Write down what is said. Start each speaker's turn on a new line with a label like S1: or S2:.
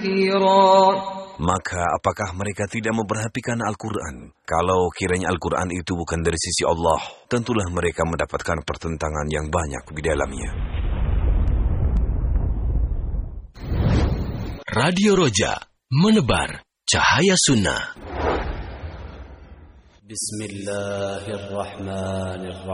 S1: Maka apakah mereka tidak memperhatikan Al-Quran? Kalau kiranya Al-Quran itu bukan dari sisi Allah, tentulah mereka mendapatkan pertentangan yang banyak di dalamnya.
S2: Radio Roja, menebar cahaya sunnah.
S3: Bismillahirrahmanirrahim.